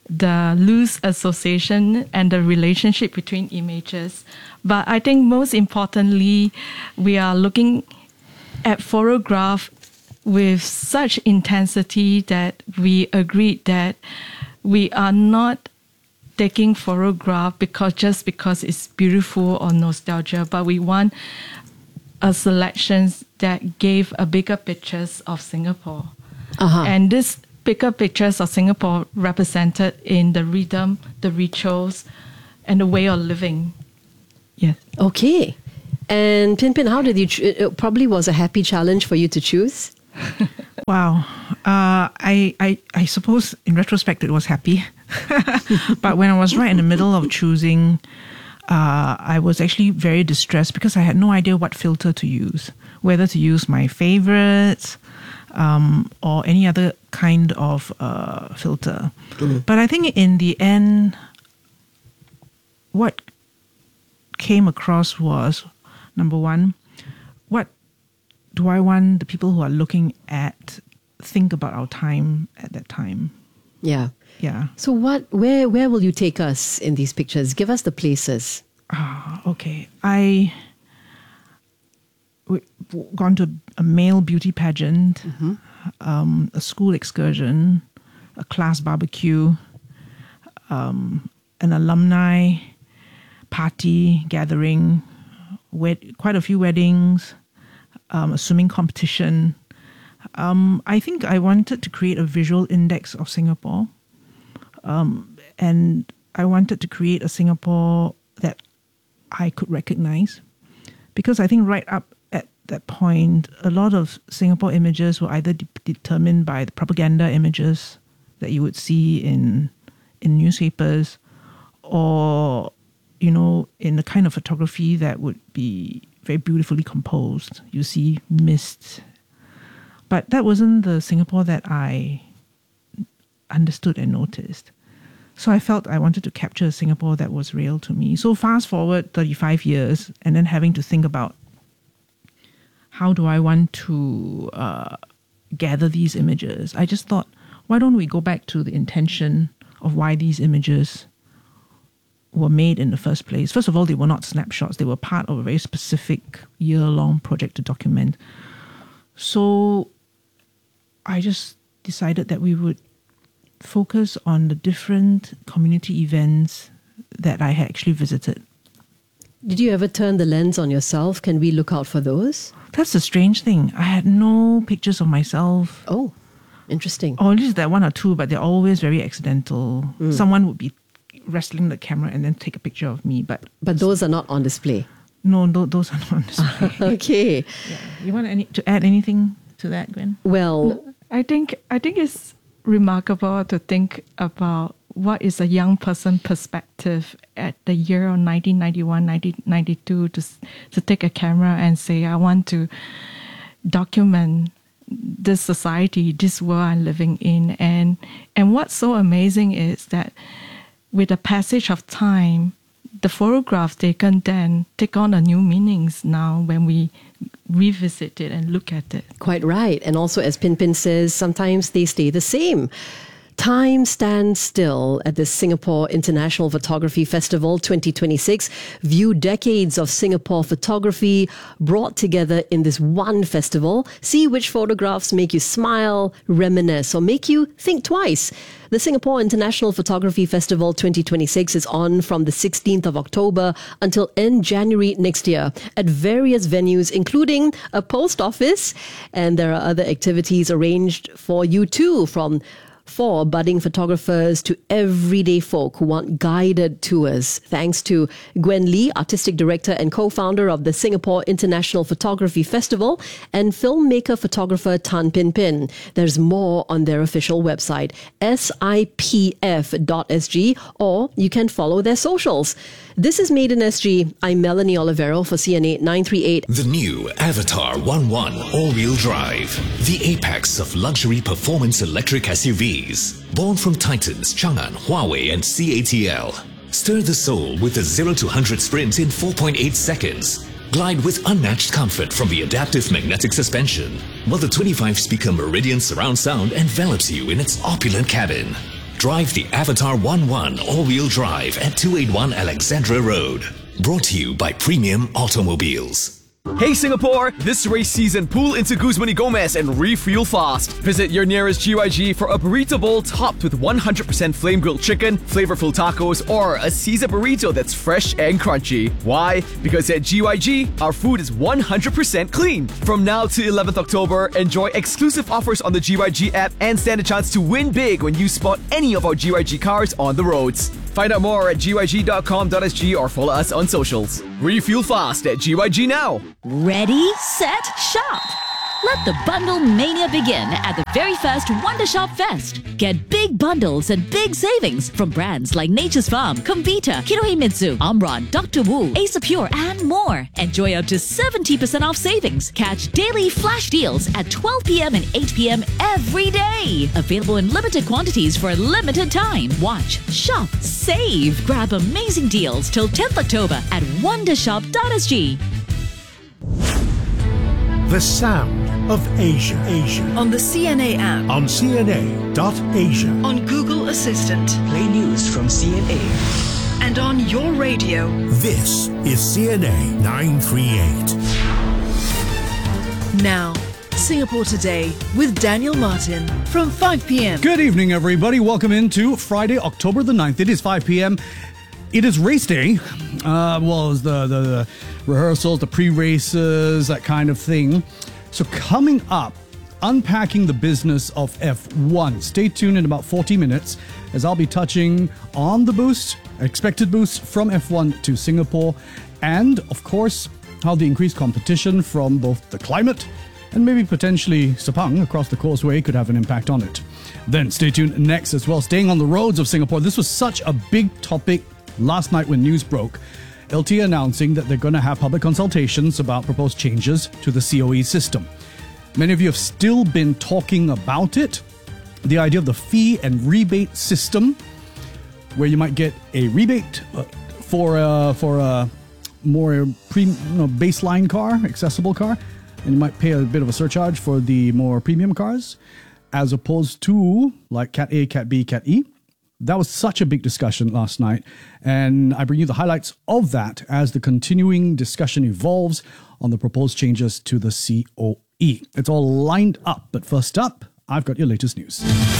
S3: the loose association and the relationship between images. But I think most importantly, we are looking at photograph with such intensity that we agreed that we are not taking photograph just because it's beautiful or nostalgia, but we want a selection that gave a bigger pictures of Singapore. And this bigger pictures of Singapore represented in the rhythm, the rituals, and the way of living. Yes.
S2: Okay. And Pin, how did you it probably was a happy challenge for you to choose?
S22: Wow. I suppose in retrospect it was happy. But when I was right in the middle of choosing, I was actually very distressed because I had no idea what filter to use, whether to use my favorites or any other kind of filter. But I think in the end, what came across was, number one, what do I want the people who are looking at think about our time at that time?
S2: Yeah.
S22: Yeah.
S2: So where will you take us in these pictures? Give us the places.
S22: Okay. We've gone to a male beauty pageant, a school excursion, a class barbecue, an alumni party gathering, quite a few weddings, a swimming competition. I think I wanted to create a visual index of Singapore. And I wanted to create a Singapore that I could recognize. Because I think right up at that point, a lot of Singapore images were either determined by the propaganda images that you would see in newspapers, or, you know, in the kind of photography that would be very beautifully composed. You see mist. But that wasn't the Singapore that I understood and noticed. So I felt I wanted to capture a Singapore that was real to me. So fast forward 35 years and then having to think about how do I want to gather these images. I just thought, why don't we go back to the intention of why these images were made in the first place. First of all, they were not snapshots. They were part of a very specific year-long project to document. So I just decided that we would focus on the different community events that I had actually visited.
S2: Did you ever turn the lens on yourself? Can we look out for those?
S22: That's the strange thing. I had no pictures of myself.
S2: Oh, interesting.
S22: Or at least that one or two, but they're always very accidental. Someone would be wrestling the camera and then take a picture of me. But
S2: those are not on display?
S22: No, those are not on display.
S2: Okay.
S22: Yeah. You want to add anything to that, Gwen?
S2: Well,
S3: I think it's remarkable to think about what is a young person perspective at the year of 1991, 1992 to take a camera and say, I want to document this society, this world I'm living in. And what's so amazing is that with the passage of time, the photographs taken then take on a new meanings now when we revisit it and look at it.
S2: Quite right. And also, as Pin says, sometimes they stay the same. Time stands still at the Singapore International Photography Festival 2026. View decades of Singapore photography brought together in this one festival. See which photographs make you smile, reminisce, or make you think twice. The Singapore International Photography Festival 2026 is on from the 16th of October until end January next year at various venues, including a post office. And there are other activities arranged for you too, from for budding photographers to everyday folk who want guided tours. Thanks to Gwen Lee, Artistic Director and co-founder of the Singapore International Photography Festival, and filmmaker photographer Tan Pin. There's more on their official website, sipf.sg, or you can follow their socials. This is Made in SG. I'm Melanie Olivero for CNA 938.
S1: The new Avatar 1.1 all-wheel drive. The apex of luxury performance electric SUVs. Born from Titans, Chang'an, Huawei and CATL. Stir the soul with a 0 to 100 sprint in 4.8 seconds. Glide with unmatched comfort from the adaptive magnetic suspension, while the 25-speaker Meridian surround sound envelops you in its opulent cabin. Drive the Avatar 1.1 all-wheel drive at 281 Alexandra Road. Brought to you by Premium Automobiles.
S4: Hey Singapore! This race season, pull into Guzman y Gomez and refuel fast. Visit your nearest GYG for a burrito bowl topped with 100% flame-grilled chicken, flavorful tacos, or a Caesar burrito that's fresh and crunchy. Why? Because at GYG, our food is 100% clean. From now to 11th October, enjoy exclusive offers on the GYG app and stand a chance to win big when you spot any of our GYG cars on the roads. Find out more at gyg.com.sg or follow us on socials. Refuel fast at GYG now.
S5: Ready, set, shop! Let the bundle mania begin at the very first Wonder Shop Fest. Get big bundles and big savings from brands like Nature's Farm, Comvita, Kinohimitsu, Omron, Dr. Wu, Ace Pure, and more. Enjoy up to 70% off savings. Catch daily flash deals at 12 p.m. and 8 p.m. every day. Available in limited quantities for a limited time. Watch, shop, save. Grab amazing deals till 10th October at wondershop.sg.
S12: The sound of Asia.
S23: On the CNA app.
S12: On CNA.Asia.
S23: On Google Assistant.
S24: Play news from CNA.
S23: And on your radio.
S12: This is CNA 938.
S23: Now, Singapore Today with Daniel Martin from 5 p.m.
S25: Good evening, everybody. Welcome into Friday, October the 9th. It is 5 p.m. It is race day. It's the rehearsals, the pre-races, that kind of thing. So coming up, unpacking the business of F1. Stay tuned in about 40 minutes as I'll be touching on the expected boost from F1 to Singapore, and of course, how the increased competition from both the climate and maybe potentially Sepang across the causeway could have an impact on it. Then stay tuned next as well, staying on the roads of Singapore. This was such a big topic last night when news broke. LT announcing that they're going to have public consultations about proposed changes to the COE system. Many of you have still been talking about it. The idea of the fee and rebate system, where you might get a rebate for a more baseline car, accessible car, and you might pay a bit of a surcharge for the more premium cars, as opposed to like Cat A, Cat B, Cat E. That was such a big discussion last night, and I bring you the highlights of that as the continuing discussion evolves on the proposed changes to the COE. It's all lined up, but first up, I've got your latest news.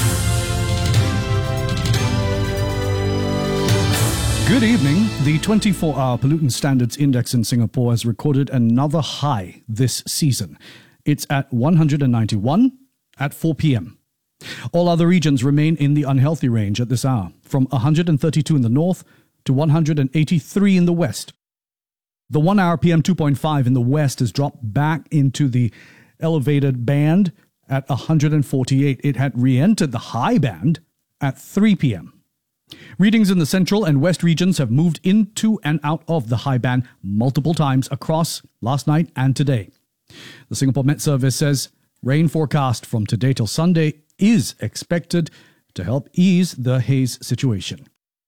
S25: Good evening. The 24-hour pollutant standards index in Singapore has recorded another high this season. It's at 191 at 4 p.m. All other regions remain in the unhealthy range at this hour, from 132 in the north to 183 in the west. The 1 hour PM2.5 in the west has dropped back into the elevated band at 148. It had re-entered the high band at 3 p.m. Readings in the central and west regions have moved into and out of the high band multiple times across last night and today. The Singapore Met Service says rain forecast from today till Sunday is expected to help ease the haze situation.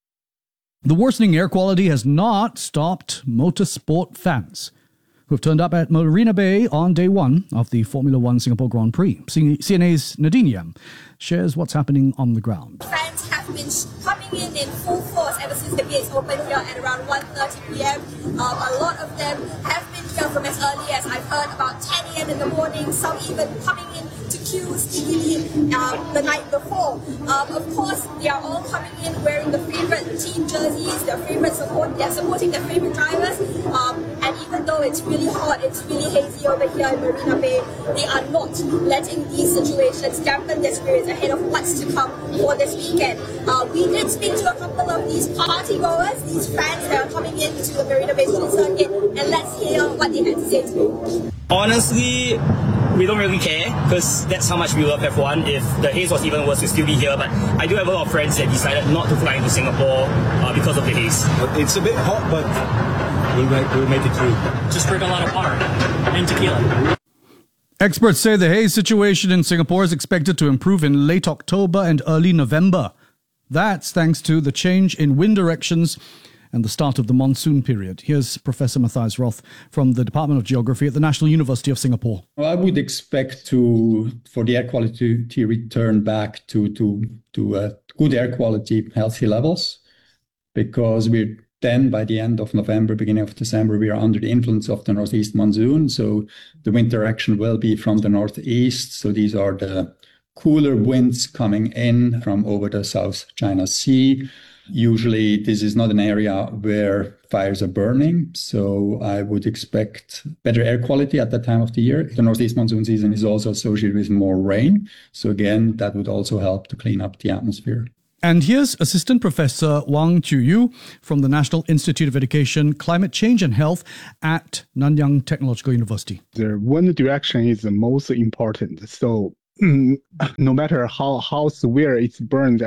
S25: The worsening air quality has not stopped motorsport fans who have turned up at Marina Bay on day one of the Formula One Singapore Grand Prix. CNA's Nadine Yam shares what's happening on the ground.
S13: Fans have been coming in full force ever since the gates opened here at around 1:30 p.m. A lot of them have been here from as early as I've heard about 10 a.m. in the morning, some even coming in to queue speedily the night before. Of course, they are all coming in wearing the favorite team jerseys, they're supporting their favorite drivers, and even though it's really hot, it's really hazy over here in Marina Bay, they are not letting these situations dampen their spirits ahead of what's to come for this weekend. We did speak to a couple of these party goers, these fans that are coming into the Marina Bay Street Circuit, and let's hear what they had to say to me.
S14: Honestly, we don't really care because that's how much we love F1. If the haze was even worse, we'd still be here. But I do have a lot of friends that decided not to fly into Singapore because of the haze.
S15: It's a bit hot, but we'll make it through.
S16: Just drink a lot of water and tequila.
S25: Experts say the haze situation in Singapore is expected to improve in late October and early November. That's thanks to the change in wind directions and the start of the monsoon period. Here's Professor Matthias Roth from the Department of Geography at the National University of Singapore.
S17: Well, I would expect for the air quality to return back to good air quality, healthy levels, because we're then by the end of November, beginning of December, we are under the influence of the northeast monsoon. So the wind direction will be from the northeast. So these are the cooler winds coming in from over the South China Sea. Usually this is not an area where fires are burning. So I would expect better air quality at that time of the year. The northeast monsoon season is also associated with more rain. So again, that would also help to clean up the atmosphere.
S25: And here's Assistant Professor Wang Chuyu from the National Institute of Education, Climate Change and Health at Nanyang Technological University.
S18: The wind direction is the most important. So no matter how severe it's burned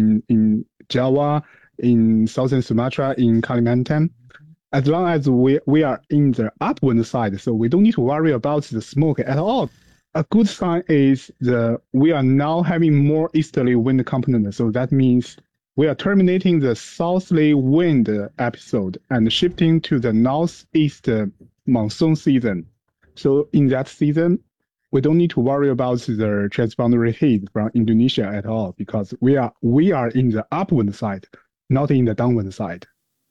S18: in Java, in southern Sumatra, in Kalimantan, as long as we are in the upwind side, so we don't need to worry about the smoke at all. A good sign is we are now having more easterly wind component. So that means we are terminating the southerly wind episode and shifting to the northeast monsoon season. So in that season, we don't need to worry about the transboundary heat from Indonesia at all, because we are in the upwind side, not in the downwind side.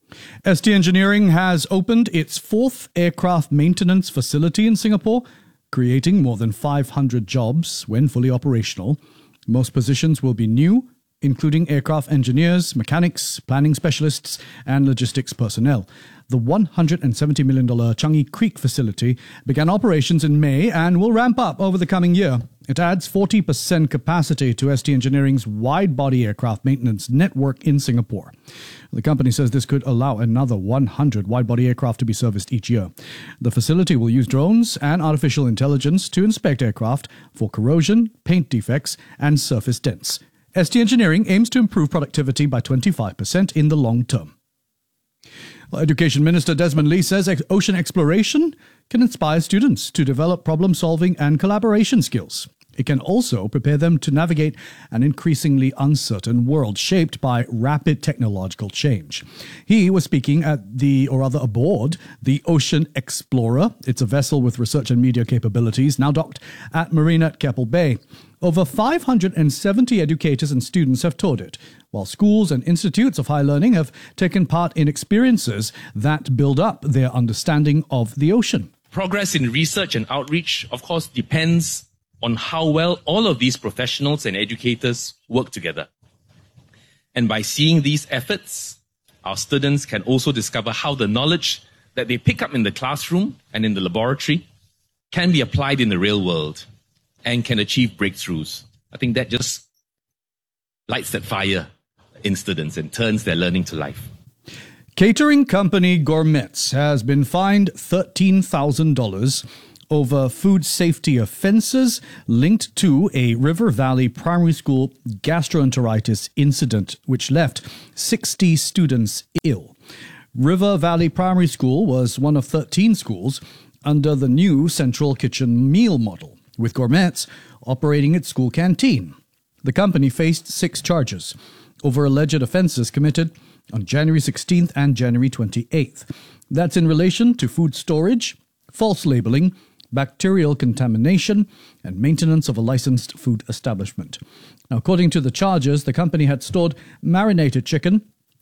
S25: ST Engineering has opened its 4th aircraft maintenance facility in Singapore, creating more than 500 jobs when fully operational. Most positions will be new, including aircraft engineers, mechanics, planning specialists, and logistics personnel. The $170 million Changi Creek facility began operations in May and will ramp up over the coming year. It adds 40% capacity to ST Engineering's wide-body aircraft maintenance network in Singapore. The company says this could allow another 100 wide-body aircraft to be serviced each year. The facility will use drones and artificial intelligence to inspect aircraft for corrosion, paint defects, and surface dents. ST Engineering aims to improve productivity by 25% in the long term. Education Minister Desmond Lee says ocean exploration can inspire students to develop problem-solving and collaboration skills. It can also prepare them to navigate an increasingly uncertain world shaped by rapid technological change. He was speaking aboard the Ocean Explorer. It's a vessel with research and media capabilities now docked at Marina at Keppel Bay. Over 570 educators and students have toured it, while schools and institutes of high learning have taken part in experiences that build up their understanding of the ocean.
S6: Progress in research and outreach, of course, depends on how well all of these professionals and educators work together. And by seeing these efforts, our students can also discover how the knowledge that they pick up in the classroom and in the laboratory can be applied in the real world and can achieve breakthroughs. I think that just lights that fire in students and turns their learning to life.
S25: Catering company Gourmets has been fined $13,000 over food safety offences linked to a River Valley Primary School gastroenteritis incident, which left 60 students ill. River Valley Primary School was one of 13 schools under the new central kitchen meal model, with Gourmets operating its school canteen. The company faced 6 charges over alleged offences committed on January 16th and January 28th. That's in relation to food storage, false labelling, bacterial contamination, and maintenance of a licensed food establishment. Now, according to the charges, the company had stored marinated chicken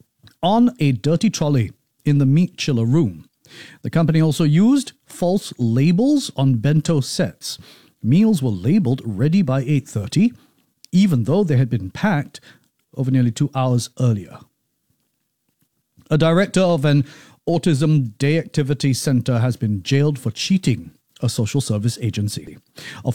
S25: on a dirty trolley in the meat chiller room. The company also used false labels on bento sets. Meals were labelled ready by 8:30, even though they had been packed over nearly 2 hours earlier. A director of an autism day activity centre has been jailed for cheating a social service agency of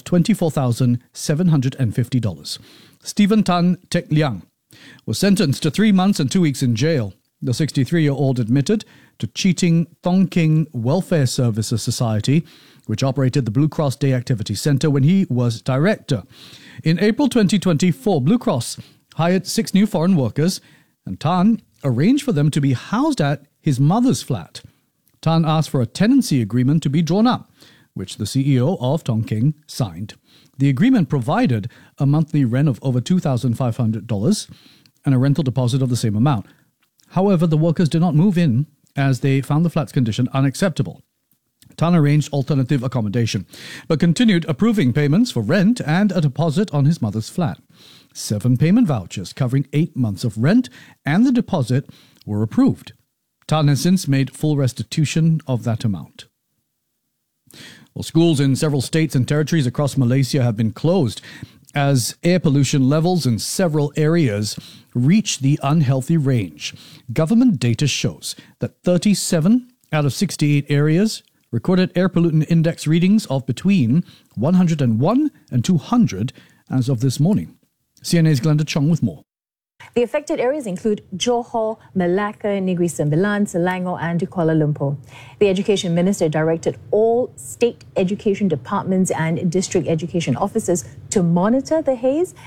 S25: $24,750. Stephen Tan Tek Liang was sentenced to 3 months and 2 weeks in jail. The 63-year-old admitted to cheating Tongking Welfare Services Society, which operated the Blue Cross Day Activity Centre, when he was director. In April 2024, Blue Cross hired 6 new foreign workers, and Tan arranged for them to be housed at his mother's flat. Tan asked for a tenancy agreement to be drawn up, which the CEO of Tongking signed. The agreement provided a monthly rent of over $2,500 and a rental deposit of the same amount. However, the workers did not move in as they found the flat's condition unacceptable. Tan arranged alternative accommodation, but continued approving payments for rent and a deposit on his mother's flat. 7 payment vouchers covering 8 months of rent and the deposit were approved. Tan has since made full restitution of that amount. Well, schools in several states and territories across Malaysia have been closed as air pollution levels in several areas reach the unhealthy range. Government data shows that 37 out of 68 areas recorded air pollutant index readings of between 101 and 200 as of this morning. CNA's Glenda Chong with more.
S7: The affected areas include Johor, Malacca, Negeri Sembilan, Selangor and Kuala Lumpur. The Education Minister directed all state education departments and district education officers to monitor the haze